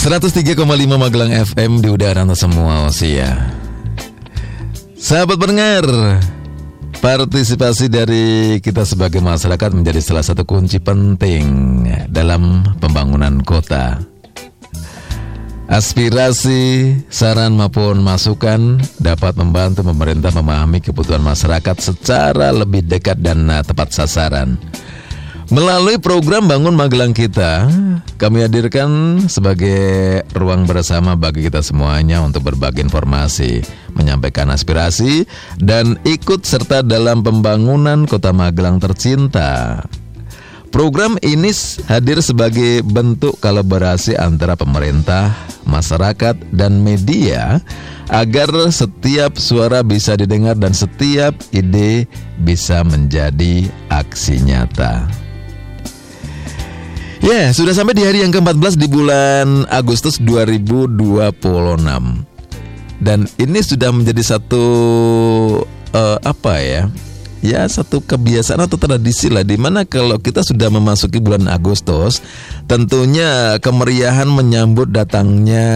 103,5 Magelang FM di udara semua usia. Sahabat pendengar, partisipasi dari kita sebagai masyarakat menjadi salah satu kunci penting dalam pembangunan kota. Aspirasi, saran maupun masukan dapat membantu pemerintah memahami kebutuhan masyarakat secara lebih dekat dan tepat sasaran. Melalui program Bangun Magelang Kita, kami hadirkan sebagai ruang bersama bagi kita semuanya untuk berbagi informasi, menyampaikan aspirasi, dan ikut serta dalam pembangunan Kota Magelang tercinta. Program ini hadir sebagai bentuk kolaborasi antara pemerintah, masyarakat, dan media agar setiap suara bisa didengar dan setiap ide bisa menjadi aksi nyata. Ya, sudah sampai di hari yang ke-14 di bulan Agustus 2026. Dan ini sudah menjadi satu satu kebiasaan atau tradisi lah, dimana kalau kita sudah memasuki bulan Agustus, tentunya kemeriahan menyambut datangnya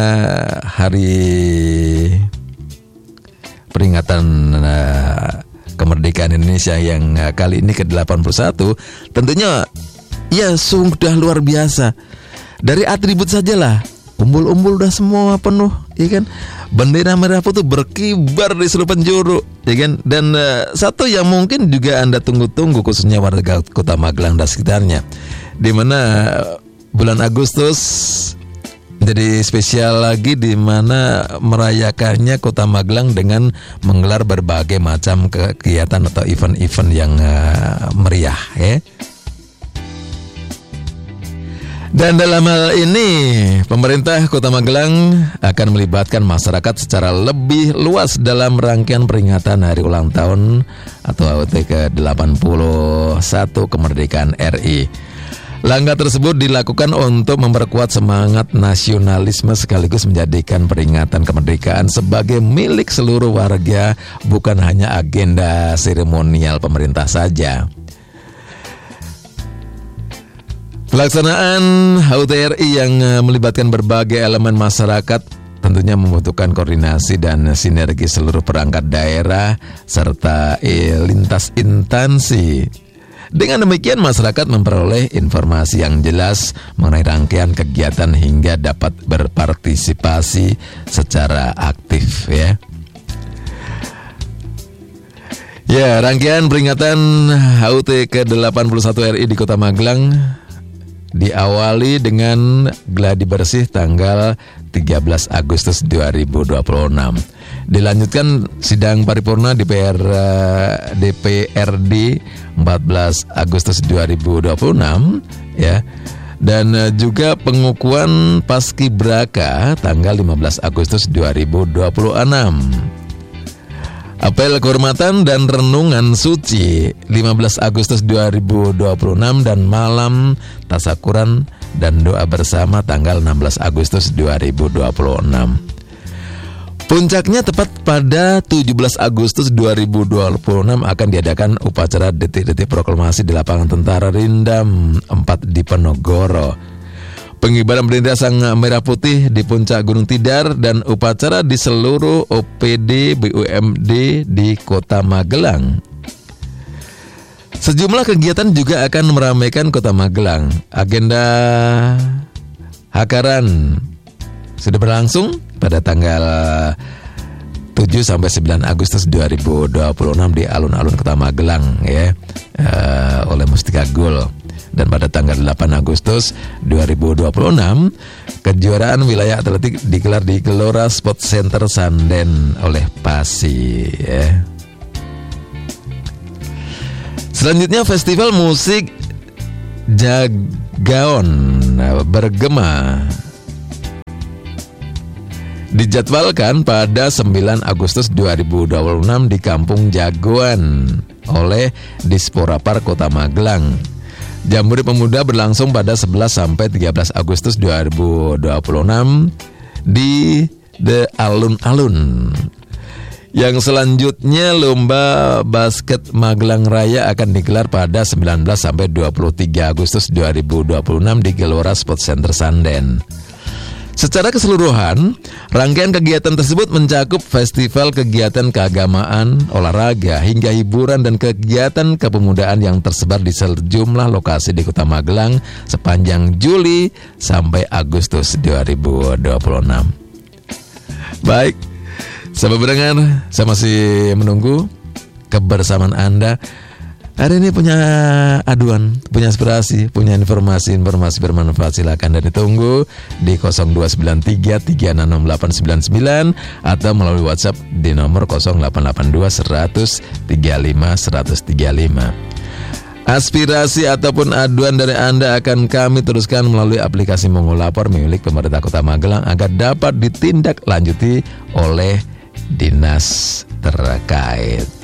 hari peringatan kemerdekaan Indonesia yang kali ini ke-81, tentunya ya sudah luar biasa. Dari atribut sajalah, umbul-umbul udah semua penuh, ya kan? Bendera merah putih berkibar di seluruh penjuru, ya kan? Dan satu yang mungkin juga Anda tunggu-tunggu, khususnya warga Kota Magelang dan sekitarnya, di mana bulan Agustus jadi spesial lagi, di mana merayakannya Kota Magelang dengan menggelar berbagai macam kegiatan atau event-event yang meriah, ya. Dan dalam hal ini, pemerintah Kota Magelang akan melibatkan masyarakat secara lebih luas dalam rangkaian peringatan Hari Ulang Tahun atau HUT ke-81 Kemerdekaan RI. Langkah tersebut dilakukan untuk memperkuat semangat nasionalisme sekaligus menjadikan peringatan kemerdekaan sebagai milik seluruh warga, bukan hanya agenda seremonial pemerintah saja. Pelaksanaan HUT RI yang melibatkan berbagai elemen masyarakat tentunya membutuhkan koordinasi dan sinergi seluruh perangkat daerah serta lintas instansi. Dengan demikian masyarakat memperoleh informasi yang jelas mengenai rangkaian kegiatan hingga dapat berpartisipasi secara aktif, ya. Ya, rangkaian peringatan HUT ke-81 RI di Kota Magelang diawali dengan gladi bersih tanggal 13 Agustus 2026. Dilanjutkan sidang paripurna DPRD 14 Agustus 2026, ya. Dan juga pengukuhan Paskibraka tanggal 15 Agustus 2026. Apel kehormatan dan renungan suci 15 Agustus 2026 dan malam tasakuran dan doa bersama tanggal 16 Agustus 2026. Puncaknya tepat pada 17 Agustus 2026 akan diadakan upacara detik-detik proklamasi di lapangan Tentara Rindam 4 di Penogoro. Pengibaran bendera Sang Merah Putih di puncak Gunung Tidar dan upacara di seluruh OPD BUMD di Kota Magelang. Sejumlah kegiatan juga akan meramaikan Kota Magelang. Agenda Hakaran sudah berlangsung pada tanggal 7 sampai 9 Agustus 2026 di alun-alun Kota Magelang, ya, oleh Mustika Gul. Dan pada tanggal 8 Agustus 2026 kejuaraan wilayah atletik digelar di Gelora Sport Center Sanden oleh Pasi, ya. Selanjutnya festival musik Jagaon bergema dijadwalkan pada 9 Agustus 2026 di Kampung Jagoan oleh Dispora Park Kota Magelang. Jambore Pemuda berlangsung pada 11 sampai 13 Agustus 2026 di The Alun-Alun. Yang selanjutnya lomba basket Magelang Raya akan digelar pada 19 sampai 23 Agustus 2026 di Gelora Sport Center Sanden. Secara keseluruhan, rangkaian kegiatan tersebut mencakup festival kegiatan keagamaan, olahraga, hingga hiburan dan kegiatan kepemudaan yang tersebar di sejumlah lokasi di Kota Magelang sepanjang Juli sampai Agustus 2026. Baik, sahabat pendengar, saya masih menunggu kebersamaan Anda. Hari ini punya aduan, punya inspirasi, punya informasi bermanfaat, silakan dan ditunggu di 0293366899 atau melalui WhatsApp di nomor 0882 135 135. Aspirasi ataupun aduan dari Anda akan kami teruskan melalui aplikasi Mongo Lapor milik pemerintah Kota Magelang agar dapat ditindaklanjuti oleh dinas terkait.